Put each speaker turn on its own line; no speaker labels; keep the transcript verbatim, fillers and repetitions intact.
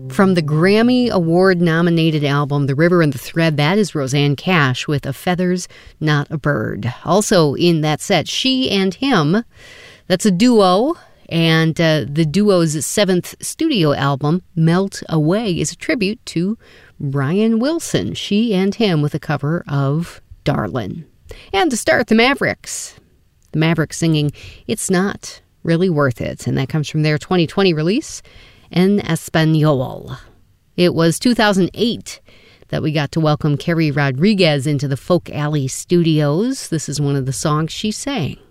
From the Grammy Award-nominated album The River and the Thread, that is Rosanne Cash with A Feather's Not a Bird. Also in that set, She and Him. That's a duo, and uh, the duo's seventh studio album, Melt Away, is a tribute to Brian Wilson. She and Him with a cover of Darlin'. And to start, the Mavericks. The Mavericks singing It's Not Really Worth It, and that comes from their twenty twenty release, En Español. It was two thousand eight that we got to welcome Carrie Rodriguez into the Folk Alley Studios. This is one of the songs she sang.